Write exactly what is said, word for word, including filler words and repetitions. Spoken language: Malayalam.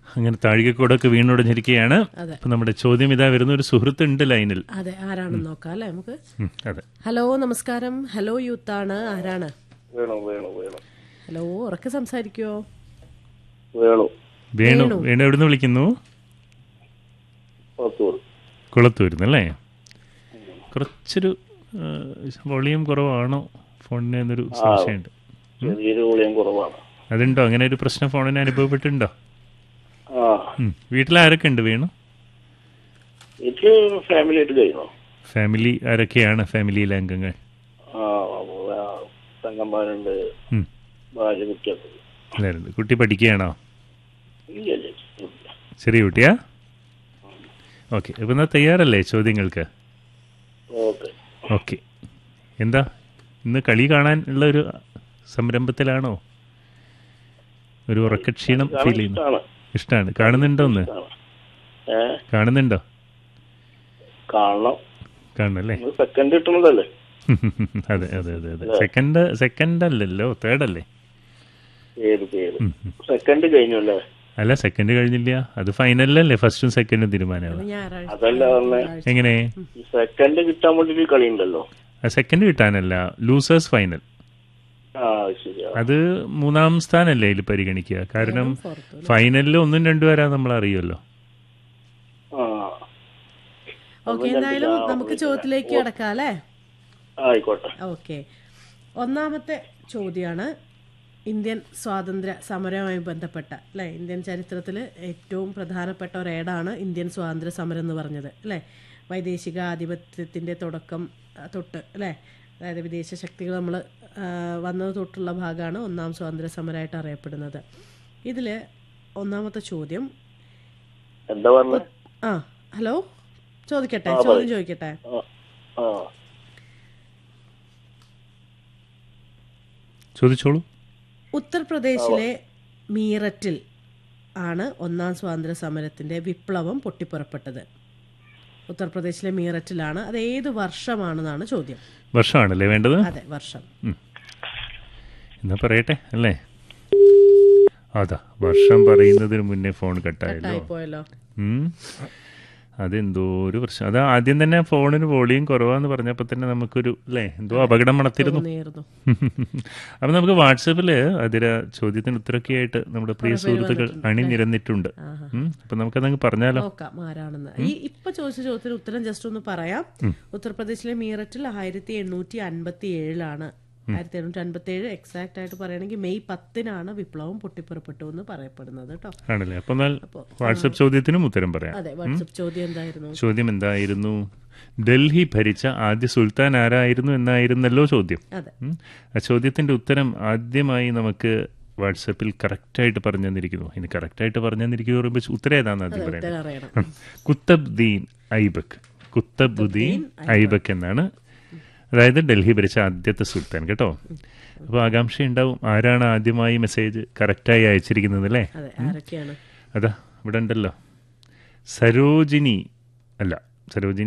അങ്ങനെ താഴികക്കൂടൊക്കെ വീണുടഞ്ഞിരിക്കുകയാണ്. അപ്പൊ നമ്മുടെ ചോദ്യം ഇതാ വരുന്ന, ഒരു സുഹൃത്തുണ്ട് ലൈനിൽ. അതെ, ആരാണെന്ന് നോക്കാം അല്ലെ നമുക്ക്. അതെ, ഹലോ നമസ്കാരം. ഹലോ യൂത്താണ്. ആരാണ്? ഹലോ, ഉറക്കെ സംസാരിക്കുവോ? വേണു. വേണു എവിടുന്ന് വിളിക്കുന്നു? കുളത്തൂരിന്നല്ലേ? കുറച്ചൊരു വോളിയം കുറവാണോ ഫോണിന് എന്നൊരു സംശയമുണ്ട്. അതുണ്ടോ? അങ്ങനെ ഒരു പ്രശ്നം ഫോണിന് അനുഭവപ്പെട്ടിട്ടുണ്ടോ? വീട്ടിൽ ആരൊക്കെ ഉണ്ട് വേണു? ഫാമിലി ആരൊക്കെയാണ്? ഫാമിലിയിലെ അംഗങ്ങൾ? എല്ലാവരും. കുട്ടി പഠിക്കുകയാണോ? ചെറിയ കുട്ടിയാ? ഓക്കെ, ഇപ്പൊ എന്നാ തയ്യാറല്ലേ ചോദ്യങ്ങൾക്ക്? ഓക്കെ, എന്താ ഇന്ന് കളി കാണാൻ ഉള്ള ഒരു സംരംഭത്തിലാണോ? ഒരു ഉറക്കക്ഷീണം ഫീൽ ചെയ്യുന്നു? ഇഷ്ടമാണ്. കാണുന്നുണ്ടോ? ഒന്ന് കാണുന്നുണ്ടോ? കാണണല്ലേ? അതെ അതെ അതെ അതെ. സെക്കൻഡ് സെക്കൻഡ് അല്ലല്ലോ, തേർഡ് അല്ലേ? അല്ല, സെക്കൻഡ് കഴിഞ്ഞില്ല. അത് ഫൈനലല്ലേ? ഫസ്റ്റും സെക്കൻഡും തീരുമാനമാണ്. എങ്ങനെ? സെക്കൻഡ് കിട്ടാൻ വേണ്ടി കളി ഉണ്ടല്ലോ. Second കിട്ടാനല്ല, losers final. അത് മൂന്നാം സ്ഥാനല്ലേ ഇതിൽ പരിഗണിക്കുക. കാരണം ഫൈനലിൽ ഒന്നും രണ്ടും വരാൻ നമ്മൾ അറിയുമല്ലോ. ഓക്കെ, എന്തായാലും നമുക്ക് ചോദ്യത്തിലേക്ക് കിടക്കാം അല്ലേ? ആയിക്കോട്ടെ. ഓക്കെ, ഒന്നാമത്തെ ചോദ്യമാണ് ഇന്ത്യൻ സ്വാതന്ത്ര്യ സമരവുമായി ബന്ധപ്പെട്ട അല്ലേ? ഇന്ത്യൻ ചരിത്രത്തിൽ ഏറ്റവും പ്രധാനപ്പെട്ട ഒരേടാണ് ഇന്ത്യൻ സ്വാതന്ത്ര്യ സമരം എന്ന് പറഞ്ഞത് അല്ലേ? വൈദേശിക ആധിപത്യത്തിൻ്റെ തുടക്കം തൊട്ട് അല്ലേ? അതായത് വിദേശ ശക്തികൾ നമ്മൾ വന്നത് തൊട്ടുള്ള ഭാഗമാണ് ഒന്നാം സ്വാതന്ത്ര്യ സമരമായിട്ട് അറിയപ്പെടുന്നത്. ഇതിൽ ഒന്നാമത്തെ ചോദ്യം എന്താ പറഞ്ഞത്? ആ ഹലോ, ചോദിക്കട്ടെ? ചോദ്യം ചോദിക്കട്ടെ? ചോദിച്ചോളൂ. ഉത്തർപ്രദേശിലെ മീററ്റിൽ ആണ് ഒന്നാം സ്വാതന്ത്ര്യ സമരത്തിന്റെ വിപ്ലവം പൊട്ടിപ്പുറപ്പെട്ടത്. ഉത്തർപ്രദേശിലെ മീററ്റിലാണ്. അത് ഏത് വർഷമാണെന്നാണ് ചോദ്യം. വർഷമാണല്ലേ വേണ്ടത്? അതെ, വർഷം. എന്നാ പറയട്ടെ അല്ലേ? അതാ, വർഷം പറയുന്നതിന് മുന്നേ ഫോൺ കട്ടായല്ലോ. അതെന്തോ ഒരു പ്രശ്നം. അത് ആദ്യം തന്നെ ഫോണിന് വോളിയം കുറവാന്ന് പറഞ്ഞപ്പോൾ തന്നെ നമുക്കൊരു അല്ലേ എന്തോ അപകടം മണത്തിരുന്നു. അപ്പം നമുക്ക് വാട്സാപ്പിൽ അതിലെ ചോദ്യത്തിന് ഉത്തരമൊക്കെ ആയിട്ട് നമ്മുടെ പ്രിയ സുഹൃത്തുക്കൾ അണിനിരന്നിട്ടുണ്ട്. അപ്പം നമുക്കതങ്ങ് പറഞ്ഞാലോ? ആരാണെന്ന് ഈ ഇപ്പൊ ചോദിച്ച ചോദ്യത്തിന് ഉത്തരം ജസ്റ്റ് ഒന്ന് പറയാം. ഉത്തർപ്രദേശിലെ മീററ്റിൽ ആയിരത്തി എണ്ണൂറ്റി അൻപത്തി ഏഴിലാണ് ആയിരത്തി എണ്ണൂറ്റി അൻപത്തി ഏഴ് എക്സാക്ട് ആയിട്ട് പറയുകയാണെങ്കിൽ മെയ് പത്തിനാണ് വിപ്ലവം പൊട്ടിപ്പുറപ്പെട്ടു എന്ന് പറയപ്പെടുന്നത് കേട്ടോ. ആണല്ലേ? അപ്പൊ വാട്സ്ആപ്പ് ചോദ്യത്തിനും ഉത്തരം പറയാം. അതെ, വാട്സ്ആപ്പ് ചോദ്യം എന്തായിരുന്നു? ചോദ്യം എന്തായിരുന്നു? ഡൽഹി ഭരിച്ച ആദ്യ സുൽത്താൻ ആരായിരുന്നു എന്നായിരുന്നല്ലോ ചോദ്യം. ആ ചോദ്യത്തിന്റെ ഉത്തരം ആദ്യമായി നമുക്ക് വാട്സാപ്പിൽ കറക്റ്റായിട്ട് പറഞ്ഞു തന്നിരിക്കുന്നു. ഇനി കറക്റ്റായിട്ട് പറഞ്ഞു തന്നിരിക്കുന്നു പറയുമ്പോൾ ഉത്തരം ഏതാണെന്ന് ആദ്യം പറയുന്നത്. കുത്തബ്ദീൻ ഐബക്ക്. കുത്തബുദ്ദീൻ ഐബക്ക് എന്നാണ്, അതായത് ഡൽഹി ഭരിച്ച ആദ്യത്തെ സുൽത്താൻ കേട്ടോ. അപ്പോൾ ആകാംക്ഷ ഉണ്ടാവും, ആരാണ് ആദ്യമായി മെസ്സേജ് കറക്റ്റായി അയച്ചിരിക്കുന്നത് അല്ലേ? അതാ ഇവിടെ ഉണ്ടല്ലോ, സരോജിനി അല്ല, സരോജിനി